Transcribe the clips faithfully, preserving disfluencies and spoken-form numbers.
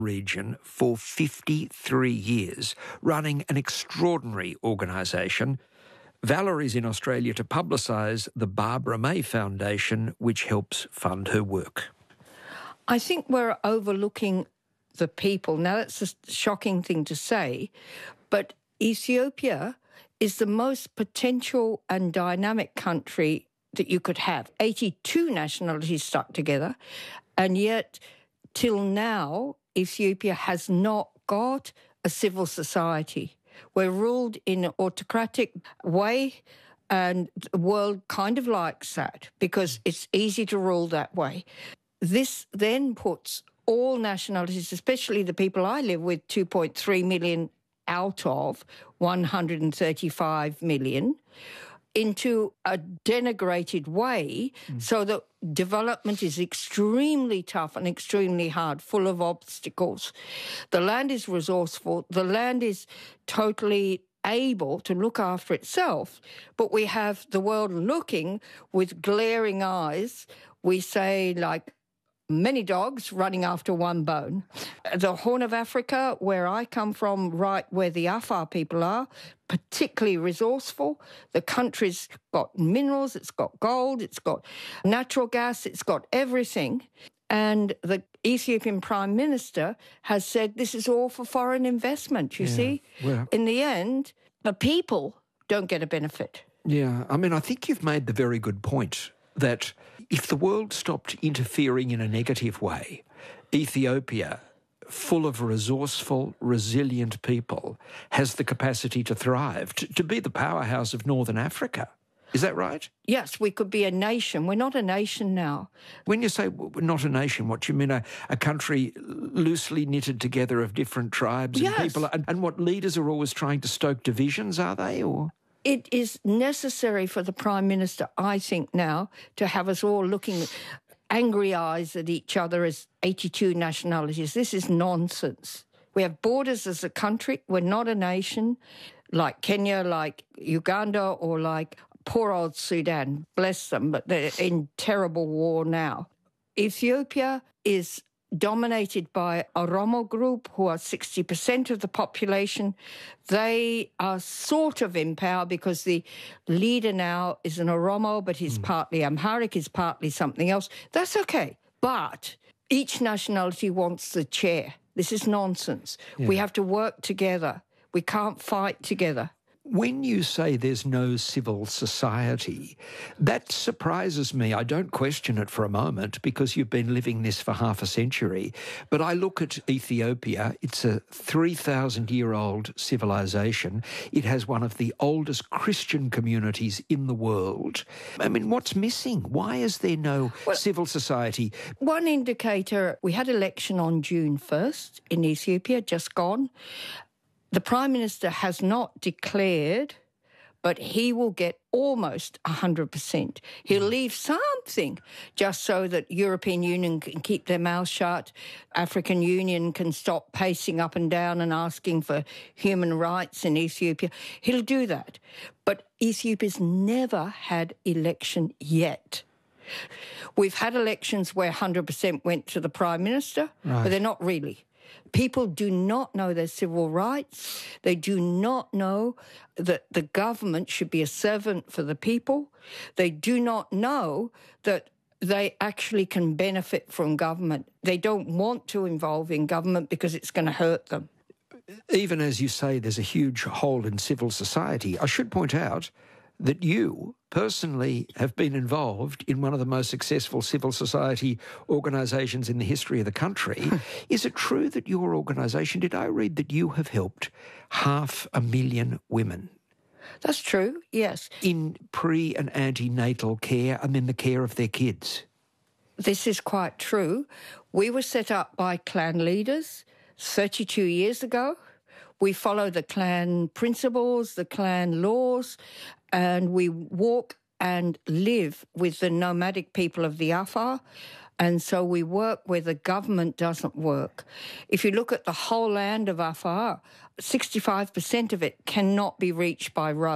region for fifty-three years, running an extraordinary organisation. Valerie's in Australia to publicise the Barbara May Foundation, which helps fund her work. I think we're overlooking the people. Now, that's a shocking thing to say, but Ethiopia is the most potential and dynamic country that you could have. eighty-two nationalities stuck together, and yet till now, Ethiopia has not got a civil society. We're ruled in an autocratic way, and the world kind of likes that because it's easy to rule that way. This then puts all nationalities, especially the people I live with, two point three million out of one hundred thirty-five million, into a denigrated way, mm. so that development is extremely tough and extremely hard, full of obstacles. The land is resourceful. The land is totally able to look after itself, but we have the world looking with glaring eyes. We say, like, many dogs running after one bone. The Horn of Africa, where I come from, right where the Afar people are, particularly resourceful. The country's got minerals, it's got gold, it's got natural gas, it's got everything. And the Ethiopian Prime Minister has said this is all for foreign investment, you yeah, see. Well, in the end, the people don't get a benefit. Yeah, I mean, I think you've made the very good point that if the world stopped interfering in a negative way, Ethiopia, full of resourceful, resilient people, has the capacity to thrive, to, to be the powerhouse of Northern Africa. Is that right? Yes, we could be a nation. We're not a nation now. When you say we're not a nation, what do you mean? A, a country loosely knitted together of different tribes and yes. people? And, and what, leaders are always trying to stoke divisions, are they, or...? It is necessary for the Prime Minister, I think now, to have us all looking angry eyes at each other as eighty-two nationalities. This is nonsense. We have borders as a country. We're not a nation like Kenya, like Uganda, or like poor old Sudan. Bless them, but they're in terrible war now. Ethiopia is dominated by a Oromo group, who are sixty percent of the population. They are sort of in power because the leader now is an Oromo, but he's mm. partly Amharic, he's partly something else. That's okay. But each nationality wants the chair. This is nonsense. Yeah. We have to work together. We can't fight together. When you say there's no civil society, that surprises me. I don't question it for a moment because you've been living this for half a century. But I look at Ethiopia. It's a three thousand year old civilization. It has one of the oldest Christian communities in the world. I mean, what's missing? Why is there no well, civil society? One indicator, we had election on June first in Ethiopia, just gone. The Prime Minister has not declared, but he will get almost one hundred percent. He'll leave something just so that European Union can keep their mouth shut, African Union can stop pacing up and down and asking for human rights in Ethiopia. He'll do that. But Ethiopia's never had election yet. We've had elections where one hundred percent went to the Prime Minister, right. but they're not really. People do not know their civil rights. They do not know that the government should be a servant for the people. They do not know that they actually can benefit from government. They don't want to involve in government because it's going to hurt them. Even as you say, there's a huge hole in civil society. I should point out that you personally have been involved in one of the most successful civil society organisations in the history of the country. Is it true that your organisation, did I read that you have helped half a million women? That's true, yes. In pre- and antenatal care and then the care of their kids? This is quite true. We were set up by clan leaders thirty-two years ago. We follow the clan principles, the clan laws, and we walk and live with the nomadic people of the Afar. And so we work where the government doesn't work. If you look at the whole land of Afar, sixty-five percent of it cannot be reached by road.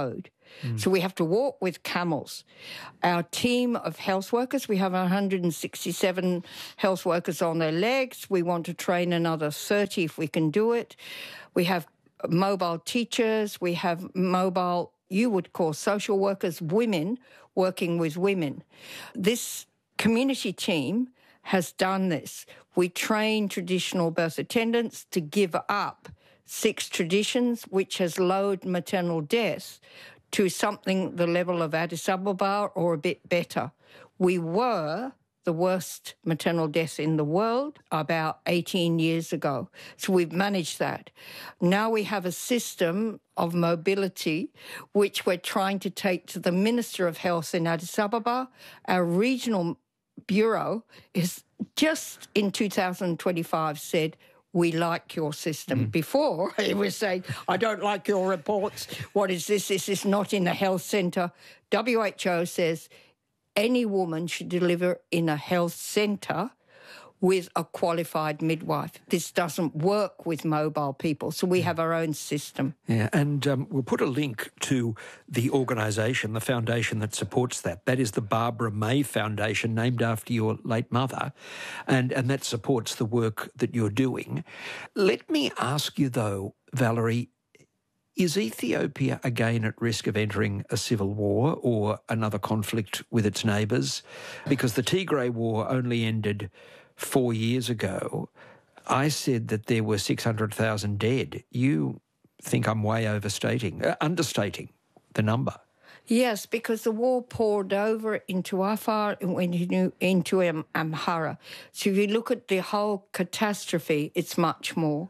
Mm. So we have to walk with camels. Our team of health workers, we have one hundred sixty-seven health workers on their legs. We want to train another thirty if we can do it. We have mobile teachers. We have mobile, you would call social workers, women working with women. This community team has done this. We train traditional birth attendants to give up six traditions, which has lowered maternal death to something the level of Addis Ababa or a bit better. We were the worst maternal death in the world about eighteen years ago. So we've managed that. Now we have a system of mobility which we're trying to take to the Minister of Health in Addis Ababa. Our regional bureau is just in two thousand twenty-five said, we like your system. Mm. Before, it was saying, I don't like your reports. What is this? This is not in a health centre. W H O says any woman should deliver in a health centre with a qualified midwife. This doesn't work with mobile people, so we have our own system. Yeah, and um, we'll put a link to the organisation, the foundation that supports that. That is the Barbara May Foundation, named after your late mother, and, and that supports the work that you're doing. Let me ask you, though, Valerie, is Ethiopia again at risk of entering a civil war or another conflict with its neighbours? Because the Tigray War only ended four years ago. I said that there were six hundred thousand dead. You think I'm way overstating, uh, understating the number. Yes, because the war poured over into Afar and went into, into Am- Amhara. So if you look at the whole catastrophe, it's much more.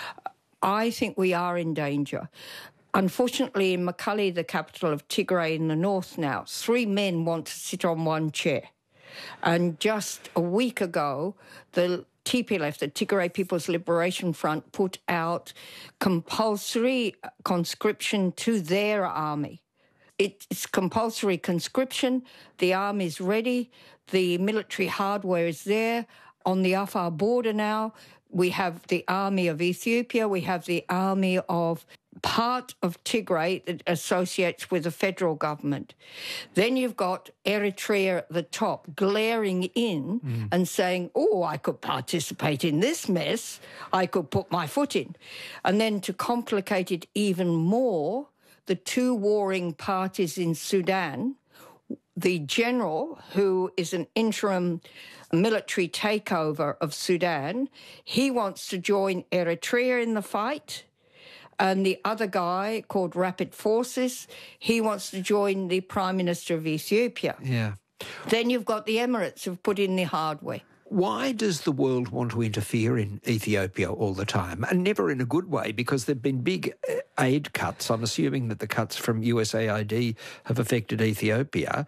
I think we are in danger. Unfortunately, in Mekelle, the capital of Tigray in the north now, three men want to sit on one chair. And just a week ago, the T P L F, the Tigray People's Liberation Front, put out compulsory conscription to their army. It's compulsory conscription. The army's ready. The military hardware is there. On the Afar border now, we have the army of Ethiopia. We have the army of part of Tigray that associates with the federal government. Then you've got Eritrea at the top glaring in mm. and saying, oh, I could participate in this mess. I could put my foot in. And then to complicate it even more, the two warring parties in Sudan, the general, who is an interim military takeover of Sudan, he wants to join Eritrea in the fight. And the other guy, called Rapid Forces, he wants to join the Prime Minister of Ethiopia. Yeah. Then you've got the Emirates who've put in the hardware. Why does the world want to interfere in Ethiopia all the time? And never in a good way, because there have been big aid cuts. I'm assuming that the cuts from U S A I D have affected Ethiopia.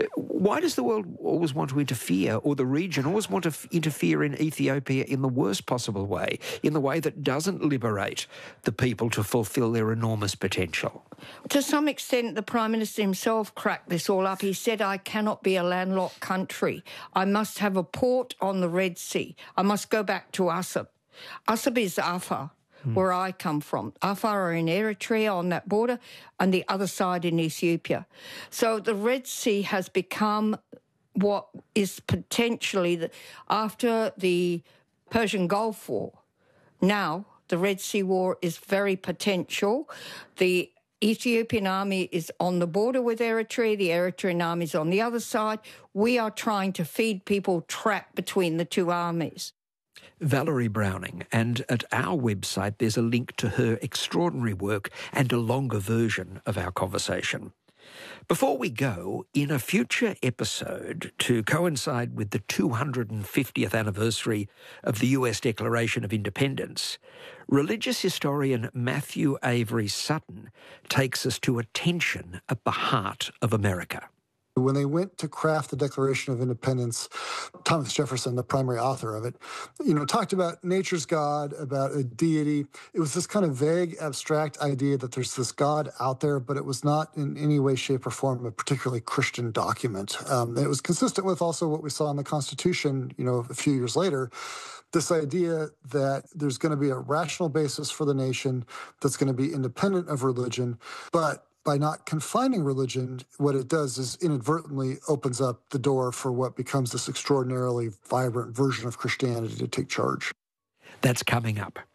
Why does the world always want to interfere, or the region always want to f- interfere in Ethiopia in the worst possible way, in the way that doesn't liberate the people to fulfil their enormous potential? To some extent, the Prime Minister himself cracked this all up. He said, I cannot be a landlocked country. I must have a port on the Red Sea. I must go back to Assab. Assab is Afar, hmm. where I come from. Afar are in Eritrea on that border, and the other side in Ethiopia. So the Red Sea has become what is potentially, the, after the Persian Gulf War, now the Red Sea War is very potential. The Ethiopian army is on the border with Eritrea. The Eritrean army is on the other side. We are trying to feed people trapped between the two armies. Valerie Browning, and at our website there's a link to her extraordinary work and a longer version of our conversation. Before we go, in a future episode, to coincide with the two hundred fiftieth anniversary of the U S Declaration of Independence, religious historian Matthew Avery Sutton takes us to a tension at the heart of America. When they went to craft the Declaration of Independence, Thomas Jefferson, the primary author of it, you know, talked about nature's God, about a deity. It was this kind of vague, abstract idea that there's this God out there, but it was not in any way, shape, or form a particularly Christian document. Um, it was consistent with also what we saw in the Constitution, you know, a few years later, this idea that there's going to be a rational basis for the nation that's going to be independent of religion, but by not confining religion, what it does is inadvertently opens up the door for what becomes this extraordinarily vibrant version of Christianity to take charge. That's coming up.